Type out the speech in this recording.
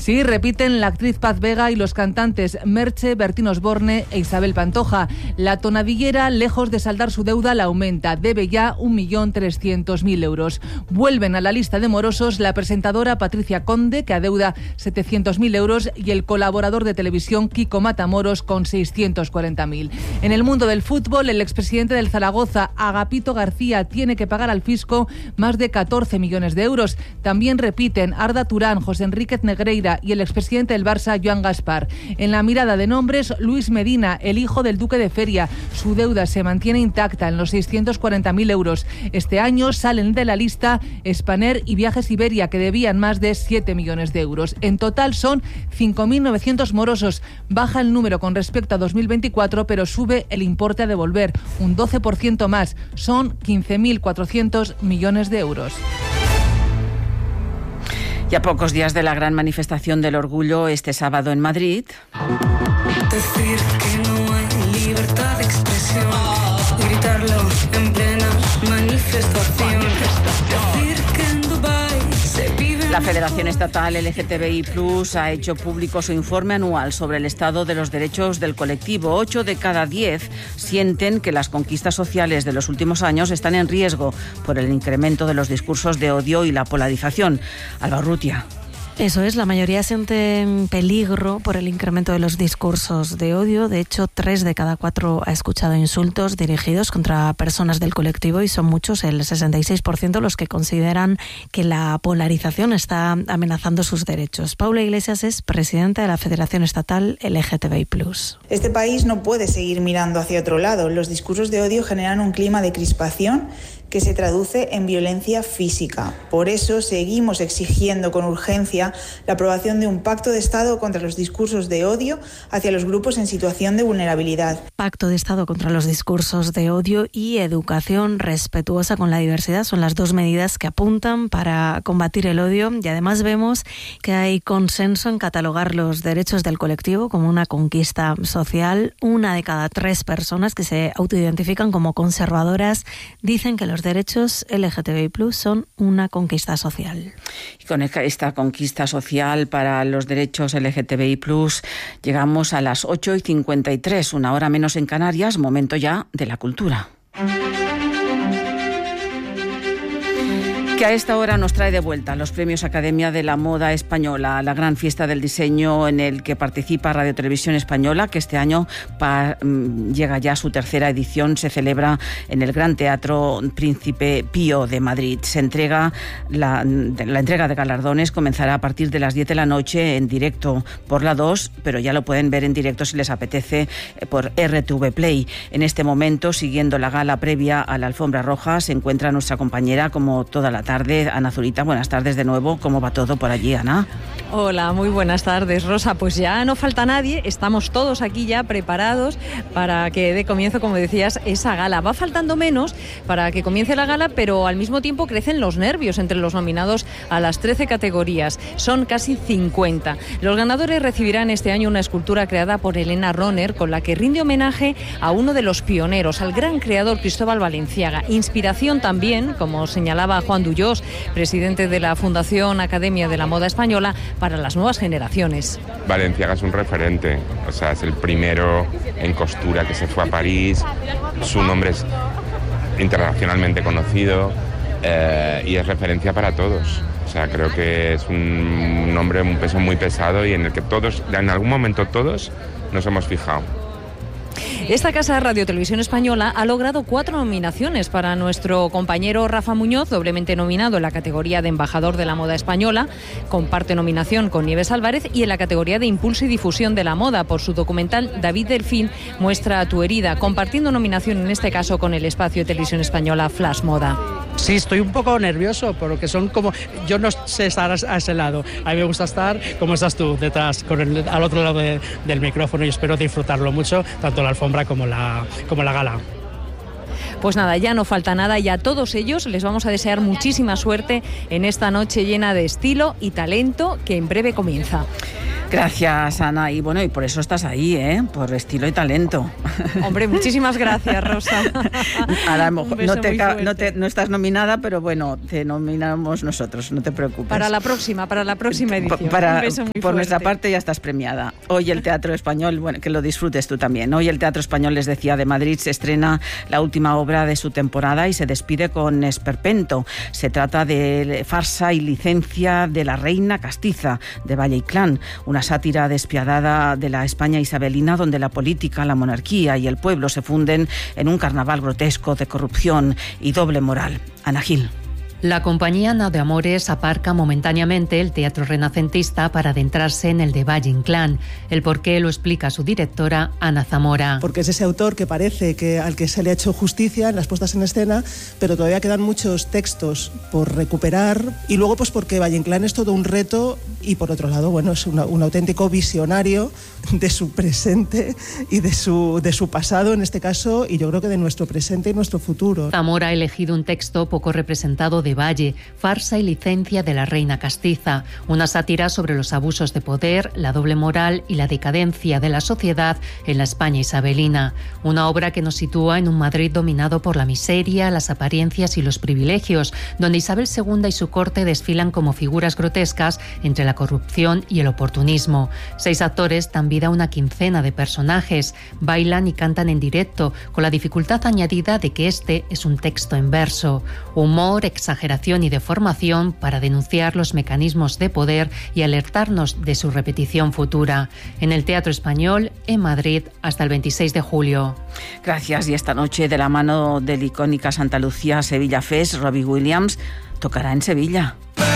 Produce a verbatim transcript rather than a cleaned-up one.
Sí, repiten la actriz Paz Vega y los cantantes Merche, Bertín Osborne e Isabel Pantoja. La tonadillera, lejos de saldar su deuda, la aumenta. Debe ya un millón trescientos mil euros. Vuelven a la lista de morosos la presentadora Patricia Conde, que adeuda setecientos mil euros, y el colaborador de televisión Kiko Matamoros, con seiscientos cuarenta mil. En el mundo del fútbol, el expresidente del Zaragoza, Agapito García, tiene que pagar al fisco más de catorce millones de euros. También repiten Arda Turán, José Enríquez Negreira y el expresidente del Barça, Joan Gaspar. En la mirada de nombres, Luis Medina, el hijo del duque de Feria. Su deuda se mantiene intacta en los seiscientos cuarenta mil euros. Este año salen de la lista Spanair y Viajes Iberia, que debían más de siete millones de euros. En total son cinco mil novecientos morosos. Baja el número con respecto a dos mil veinticuatro, pero sube el importe a devolver, un doce por ciento más. Son quince mil cuatrocientos millones de euros. Y a pocos días de la gran manifestación del orgullo este sábado en Madrid. Decir que no hay libertad de expresión, gritarlo en plena manifestación. Decir que en Dubái se vive. La Federación Estatal L G T B I plus, ha hecho público su informe anual sobre el estado de los derechos del colectivo. Ocho de cada diez sienten que las conquistas sociales de los últimos años están en riesgo por el incremento de los discursos de odio y la polarización. Alba Urrutia. Eso es, la mayoría siente peligro por el incremento de los discursos de odio. De hecho, tres de cada cuatro ha escuchado insultos dirigidos contra personas del colectivo y son muchos, el sesenta y seis por ciento, los que consideran que la polarización está amenazando sus derechos. Paula Iglesias es presidenta de la Federación Estatal L G T B I plus. Este país no puede seguir mirando hacia otro lado. Los discursos de odio generan un clima de crispación que se traduce en violencia física. Por eso seguimos exigiendo con urgencia la aprobación de un pacto de Estado contra los discursos de odio hacia los grupos en situación de vulnerabilidad. Pacto de Estado contra los discursos de odio y educación respetuosa con la diversidad son las dos medidas que apuntan para combatir el odio, y además vemos que hay consenso en catalogar los derechos del colectivo como una conquista social. Una de cada tres personas que se autoidentifican como conservadoras dicen que los derechos L G T B I plus son una conquista social. Y con esta conquista social para los derechos L G T B I plus llegamos a las ocho y cincuenta y tres, una hora menos en Canarias, momento ya de la cultura. Que a esta hora nos trae de vuelta los premios Academia de la Moda Española, la gran fiesta del diseño en el que participa Radio Televisión Española, que este año pa, llega ya a su tercera edición. Se celebra en el Gran Teatro Príncipe Pío de Madrid. Se entrega la, la entrega de galardones comenzará a partir de las diez de la noche en directo por la dos, pero ya lo pueden ver en directo si les apetece por R T V Play. En este momento, siguiendo la gala previa a la alfombra roja, se encuentra nuestra compañera como toda la tarde, Ana Zurita. Buenas tardes de nuevo. ¿Cómo va todo por allí, Ana? Hola, muy buenas tardes, Rosa. Pues ya no falta nadie, estamos todos aquí ya preparados para que dé comienzo, como decías, esa gala. Va faltando menos para que comience la gala, pero al mismo tiempo crecen los nervios entre los nominados a las trece categorías. Son casi cincuenta. Los ganadores recibirán este año una escultura creada por Elena Roner, con la que rinde homenaje a uno de los pioneros, al gran creador Cristóbal Valenciaga. Inspiración también, como señalaba Juan Duyós, presidente de la Fundación Academia de la Moda Española, para las nuevas generaciones. Valenciaga es un referente, o sea, es el primero en costura que se fue a París, su nombre es internacionalmente conocido eh, y es referencia para todos. O sea, creo que es un nombre, un peso muy pesado y en el que todos, en algún momento todos, nos hemos fijado. Esta casa Radio Televisión Española ha logrado cuatro nominaciones para nuestro compañero Rafa Muñoz, doblemente nominado en la categoría de embajador de la moda española, comparte nominación con Nieves Álvarez, y en la categoría de impulso y difusión de la moda por su documental David Delfín, Muestra tu herida, compartiendo nominación en este caso con el espacio de Televisión Española Flash Moda. Sí, estoy un poco nervioso porque son como, yo no sé estar a ese lado, a mí me gusta estar como estás tú, detrás, con el, al otro lado de, del micrófono, y espero disfrutarlo mucho, tanto la alfombra como la, como la gala. Pues nada, ya no falta nada, y a todos ellos les vamos a desear muchísima suerte en esta noche llena de estilo y talento que en breve comienza. Gracias, Ana. Y bueno, y por eso estás ahí, ¿eh? Por estilo y talento. Hombre, muchísimas gracias, Rosa. Ahora, a lo mejor no, te, no, te, no estás nominada, pero bueno, te nominamos nosotros, no te preocupes. Para la próxima, para la próxima edición. Para, Un beso muy por fuerte. nuestra parte ya estás premiada. Hoy el Teatro Español, bueno, que lo disfrutes tú también. Hoy el Teatro Español, les decía, de Madrid se estrena la última obra de su temporada y se despide con esperpento. Se trata de Farsa y licencia de la reina castiza, de Valle Inclán, una sátira despiadada de la España isabelina, donde la política, la monarquía y el pueblo se funden en un carnaval grotesco de corrupción y doble moral. Ana Gil. La compañía Nao de Amores aparca momentáneamente el teatro renacentista para adentrarse en el de Valle Inclán. El porqué lo explica su directora, Ana Zamora. Porque es ese autor que parece que al que se le ha hecho justicia en las puestas en escena, pero todavía quedan muchos textos por recuperar. Y luego pues porque Valle Inclán es todo un reto y por otro lado, bueno, es una, un auténtico visionario de su presente y de su, de su pasado en este caso, y yo creo que de nuestro presente y nuestro futuro. Zamora ha elegido un texto poco representado de Valle, Farsa y licencia de la reina castiza, una sátira sobre los abusos de poder, la doble moral y la decadencia de la sociedad en la España isabelina. Una obra que nos sitúa en un Madrid dominado por la miseria, las apariencias y los privilegios, donde Isabel segunda y su corte desfilan como figuras grotescas entre la corrupción y el oportunismo. Seis actores dan vida a una quincena de personajes, bailan y cantan en directo, con la dificultad añadida de que este es un texto en verso. Humor, exageración y deformación para denunciar los mecanismos de poder y alertarnos de su repetición futura. En el Teatro Español, en Madrid, hasta el veintiséis de julio. Gracias. Y esta noche, de la mano del icónica Santa Lucía Sevilla Fest, Robbie Williams tocará en Sevilla.